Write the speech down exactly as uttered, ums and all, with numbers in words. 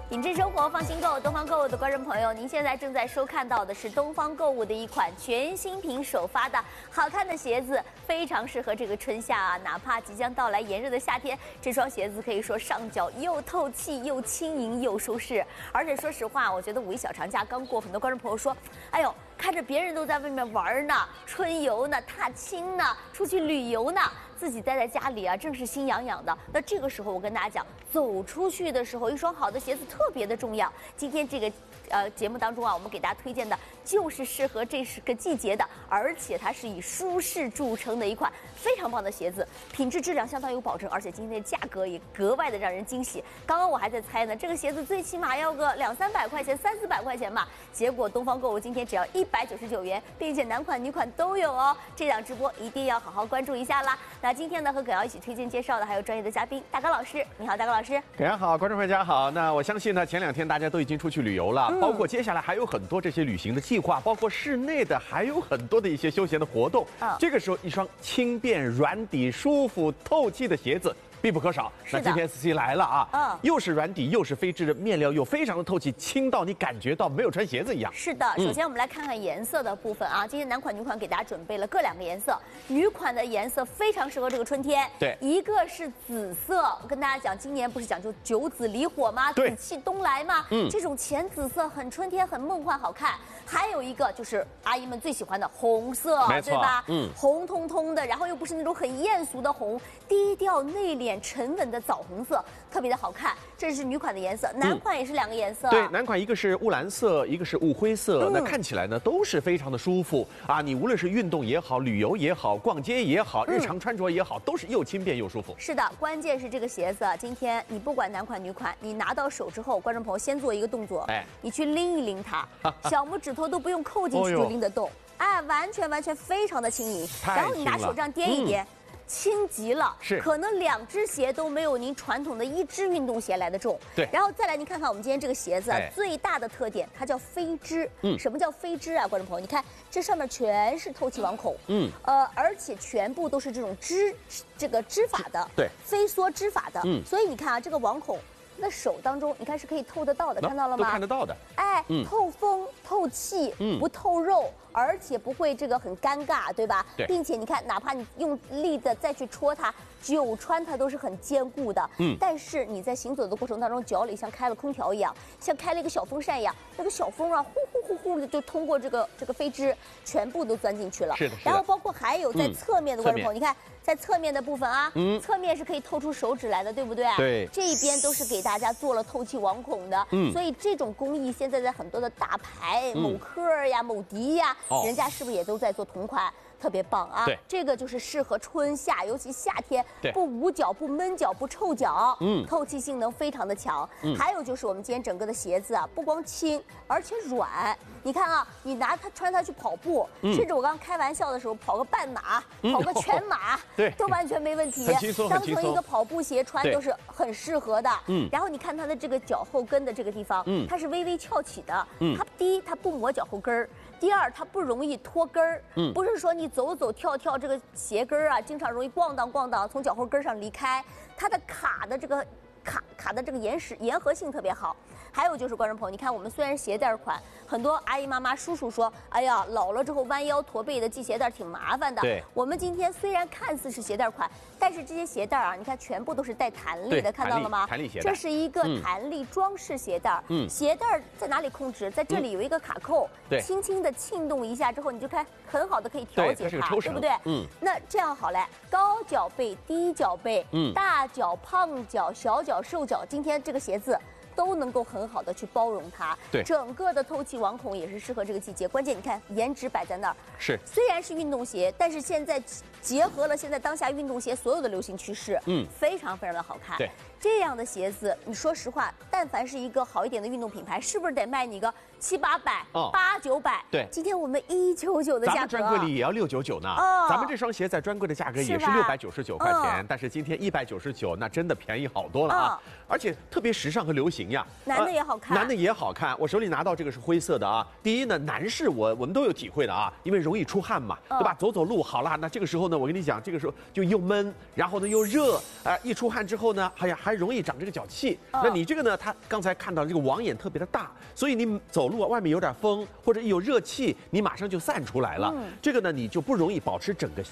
品质生活，放心购。东方购物的观众朋友，您现在正在收看到的是东方购物的一款全新品首发的好看的鞋子，非常适合这个春夏啊，哪怕即将到来炎热的夏天，这双鞋子可以说上脚又透气又轻盈又舒适。而且说实话，我觉得五一小长假刚过，很多观众朋友说，哎呦，看着别人都在外面玩呢，春游呢，踏青呢，出去旅游呢。 自己待在家里啊，正是心痒痒的。那这个时候，我跟大家讲，走出去的时候，一双好的鞋子特别的重要。今天这个呃节目当中啊，我们给大家推荐的就是适合这是个季节的，而且它是以舒适著称的一款非常棒的鞋子，品质质量相当有保证，而且今天的价格也格外的让人惊喜。刚刚我还在猜呢，这个鞋子最起码要个两三百块钱、三四百块钱吧。结果东方购物今天只要一百九十九元，并且男款女款都有哦。这档直播一定要好好关注一下啦。 那今天呢，和葛瑶一起推荐介绍的还有专业的嘉宾大高老师。你好，大高老师。 葛瑶好，观众朋友大家好。那我相信呢，前两天大家都已经出去旅游了，嗯、包括接下来还有很多这些旅行的计划，包括室内的还有很多的一些休闲的活动。嗯、这个时候，一双轻便、软底、舒服、透气的鞋子。 必不可少。那今天 S C 来了啊，嗯，又是软底又是飞织的，面料又非常的透气，轻到你感觉到没有穿鞋子一样。 是的，首先我们来看看颜色的部分啊，今天男款女款给大家准备了各两个颜色，女款的颜色非常适合这个春天。 对， 一个是紫色，我跟大家讲，今年不是讲究九紫离火吗？紫气东来吗？嗯，这种浅紫色很春天，很梦幻，好看。还有一个就是阿姨们最喜欢的红色，对吧？嗯，红彤彤的，然后又不是那种很艳俗的红，低调内敛。 沉稳的枣红色特别的好看，这是女款的颜色，男款也是两个颜色。 嗯、对，男款一个是雾蓝色，一个是雾灰色，嗯、那看起来呢都是非常的舒服啊。你无论是运动也好，旅游也好，逛街也好，日常穿着也好，嗯、都是又轻便又舒服。 是的，关键是这个鞋子，今天你不管男款女款，你拿到手之后，观众朋友先做一个动作，哎，你去拎一拎它，小拇指头都不用扣进去就拎得动，哎，完全完全非常的轻盈。然后你拿手这样掂一掂。嗯 轻极了，是可能两只鞋都没有您传统的一只运动鞋来的重。对，然后再来，您看看我们今天这个鞋子啊，哎、最大的特点，它叫飞织。嗯，什么叫飞织啊？观众朋友，你看这上面全是透气网孔。嗯，呃，而且全部都是这种织这个织法的，对，飞梭织法的。嗯，所以你看啊，这个网孔。 那手当中，你看是可以透得到的，看到了吗？ 都看得到的。 哎，嗯、透风、透气，嗯、不透肉，而且不会这个很尴尬，对吧？对。并且你看，哪怕你用力的再去戳它，久穿它都是很坚固的。嗯。但是你在行走的过程当中，脚里像开了空调一样，像开了一个小风扇一样，那个小风啊，呼呼呼呼的就通过这个这个飞织，全部都钻进去了。是的。是的然后包括还有在侧面的观众朋友，你看。 在侧面的部分啊，嗯，侧面是可以透出手指来的，对不对？对，这一边都是给大家做了透气网孔的，嗯，所以这种工艺现在在很多的大牌，嗯、某科呀、某迪呀，哦、人家是不是也都在做同款？ 特别棒啊！对，这个就是适合春夏，尤其夏天，不捂脚、不闷脚、不臭脚，嗯，透气性能非常的强。嗯，还有就是我们今天整个的鞋子啊，不光轻，而且软。你看啊，你拿它穿它去跑步，嗯、甚至我刚刚开玩笑的时候，跑个半马、嗯、跑个全马，哦、对，都完全没问题。 很轻松， 当成一个跑步鞋穿都是很适合的。嗯，然后你看它的这个脚后跟的这个地方，嗯，它是微微翘起的。嗯，它第一它不磨脚后跟儿。 第二，它不容易脱跟儿，嗯，不是说你走走跳跳这个鞋跟儿啊，经常容易咣当咣当从脚后跟上离开，它的卡的这个卡卡的这个延时延合性特别好。还有就是观众朋友，你看我们虽然鞋带款，很多阿姨妈妈叔叔说，哎呀，老了之后弯腰驼背的系鞋带挺麻烦的。对，我们今天虽然看似是鞋带款，但是这些鞋带啊，你看全部都是带弹力的，看到了吗？弹力鞋带，这是一个弹力装饰鞋带。嗯，鞋带在哪里控制？在这里有一个卡扣，对，轻轻的轻动一下之后，你就看很好的可以调节它，对不对？嗯，那这样好嘞，高脚背、低脚背，嗯，大脚、胖脚、小脚、瘦脚，今天这个鞋子。 都能够很好的去包容它，对，整个的透气网孔也是适合这个季节。关键你看颜值摆在那儿，是虽然是运动鞋，但是现在结合了现在当下运动鞋所有的流行趋势，嗯，非常非常的好看。对，这样的鞋子，你说实话，但凡是一个好一点的运动品牌，是不是得卖你个七八百、八九百？对，今天我们一九九的价格，咱们专柜里也要六九九呢。哦，咱们这双鞋在专柜的价格也是六百九十九块钱，但是今天一百九十九，那真的便宜好多了啊！而且特别时尚和流行呀。 男的也好看， 男的也好看。我手里拿到这个是灰色的啊。第一呢，男士我我们都有体会的啊，因为容易出汗嘛，对吧？走走路好啦，那这个时候呢，我跟你讲，这个时候就又闷，然后呢又热，啊、呃，一出汗之后呢，哎呀。 还容易长这个脚气。那你这个呢，它刚才看到这个网眼特别的大，所以你走路啊，外面有点风或者一有热气，你马上就散出来了。这个呢，你就不容易保持整个